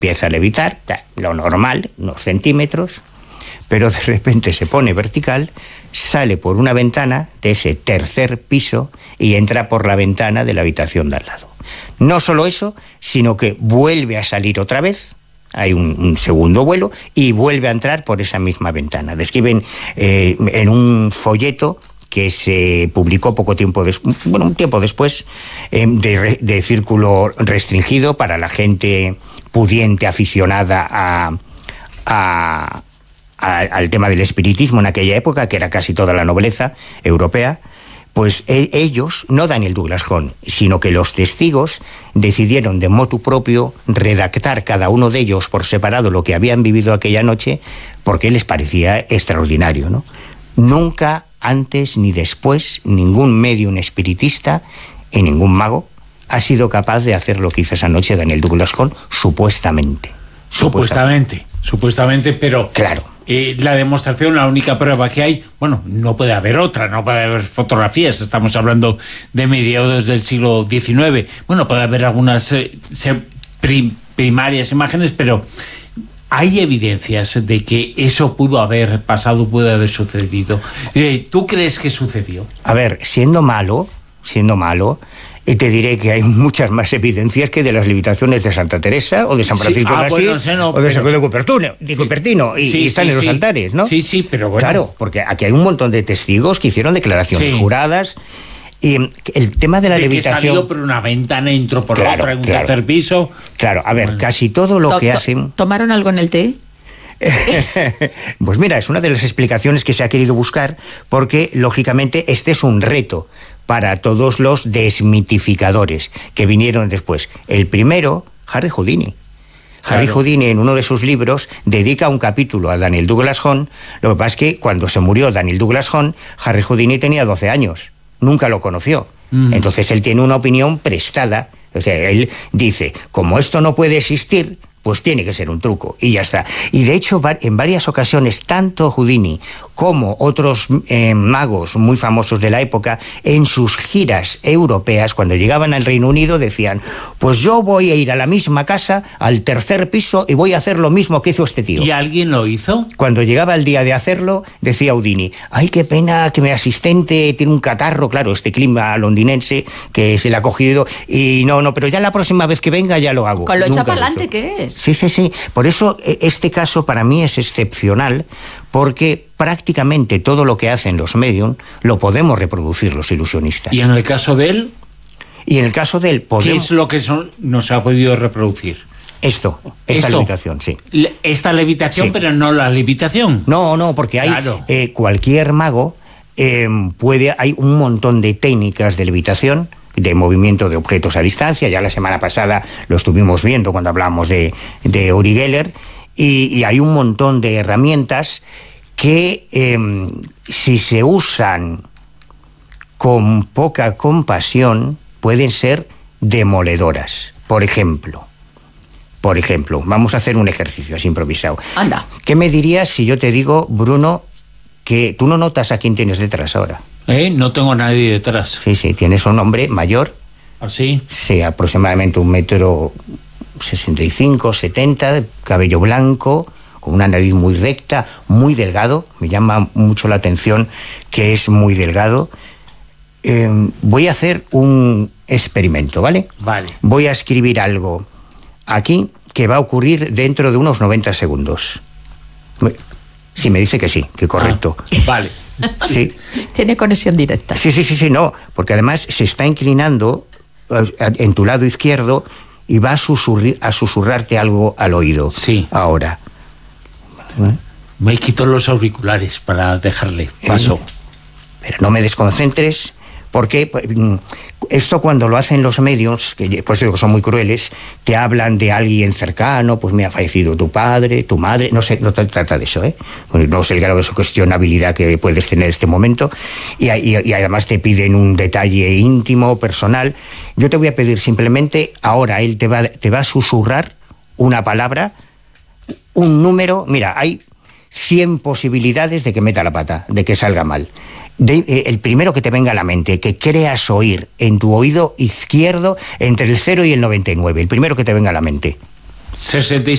empieza a levitar, lo normal, unos centímetros, pero de repente se pone vertical, sale por una ventana de ese tercer piso y entra por la ventana de la habitación de al lado. No solo eso, sino que vuelve a salir otra vez, hay un segundo vuelo, y vuelve a entrar por esa misma ventana. Describen en un folleto que se publicó un tiempo después, de círculo restringido para la gente pudiente, aficionada al tema del espiritismo en aquella época, que era casi toda la nobleza europea. Pues ellos, no Daniel Douglas Home, sino que los testigos decidieron de motu propio redactar cada uno de ellos por separado lo que habían vivido aquella noche, porque les parecía extraordinario, ¿no? Nunca antes ni después ningún medium espiritista y ningún mago ha sido capaz de hacer lo que hizo esa noche Daniel Douglas Home, supuestamente, pero claro, la demostración, la única prueba que hay, bueno, no puede haber otra, no puede haber fotografías, estamos hablando de mediados del siglo XIX, bueno, puede haber algunas primarias imágenes, pero hay evidencias de que eso pudo haber pasado, pudo haber sucedido. ¿Tú crees que sucedió? A ver, siendo malo, te diré que hay muchas más evidencias que de las levitaciones de Santa Teresa o de San Francisco de Asís, o de San Cupertino, y están en los altares, ¿no? Sí, pero bueno. Claro, porque aquí hay un montón de testigos que hicieron declaraciones juradas. Y el tema de la levitación... que salió por una ventana, entró por otra, en un tercer piso... Claro, a ver, casi todo lo que hacen... ¿Tomaron algo en el té? Pues mira, es una de las explicaciones que se ha querido buscar, porque, lógicamente, este es un reto para todos los desmitificadores que vinieron después. El primero, Harry Houdini. Harry Houdini, en uno de sus libros, dedica un capítulo a Daniel Douglas Home. Lo que pasa es que cuando se murió Daniel Douglas Home, Harry Houdini tenía 12 años. Nunca lo conoció. Entonces él tiene una opinión prestada. O sea, él dice, como esto no puede existir, pues tiene que ser un truco, y ya está. Y de hecho, en varias ocasiones, tanto Houdini como otros magos muy famosos de la época, en sus giras europeas, cuando llegaban al Reino Unido, decían, pues yo voy a ir a la misma casa, al tercer piso, y voy a hacer lo mismo que hizo este tío. ¿Y alguien lo hizo? Cuando llegaba el día de hacerlo, decía Houdini, ay, qué pena que mi asistente tiene un catarro, claro, este clima londinense que se le ha cogido, y no, pero ya la próxima vez que venga ya lo hago. Con lo echa para adelante que es. Sí. Por eso este caso para mí es excepcional, porque prácticamente todo lo que hacen los medium lo podemos reproducir los ilusionistas. ¿Y en el caso de él? Y en el caso de él podemos... ¿Qué es lo que no se ha podido reproducir? Esta levitación, sí. Esta levitación, sí. Pero no la levitación. No, porque hay cualquier mago hay un montón de técnicas de levitación, de movimiento de objetos a distancia. Ya la semana pasada lo estuvimos viendo cuando hablábamos de Uri Geller, y hay un montón de herramientas que si se usan con poca compasión pueden ser demoledoras. Por ejemplo, vamos a hacer un ejercicio así improvisado. Anda. ¿Qué me dirías si yo te digo, Bruno, que tú no notas a quién tienes detrás ahora? No tengo a nadie detrás. Sí, tienes un hombre mayor. ¿Así? Sí, aproximadamente 1,65 m, 70 m, de cabello blanco, con una nariz muy recta, muy delgado. Me llama mucho la atención que es muy delgado. Voy a hacer un experimento, ¿vale? Vale. Voy a escribir algo aquí que va a ocurrir dentro de unos 90 segundos. Sí, me dice que sí, que correcto. Vale. Sí. Tiene conexión directa. Sí, no, porque además se está inclinando en tu lado izquierdo y va a susurrarte algo al oído. Sí. Ahora. Me quito los auriculares para dejarle paso. Pero no me desconcentres, porque esto cuando lo hacen los medios, que pues digo, son muy crueles, te hablan de alguien cercano, pues me ha fallecido tu padre, tu madre, no sé, no trata de eso, no sé el grado de sugestionabilidad que puedes tener en este momento, y además te piden un detalle íntimo, personal. Yo te voy a pedir simplemente, ahora él te va a susurrar una palabra, un número. Mira, hay 100 posibilidades de que meta la pata, de que salga mal. El primero que te venga a la mente, que creas oír en tu oído izquierdo entre el 0 y el 99, el primero que te venga a la mente. 66.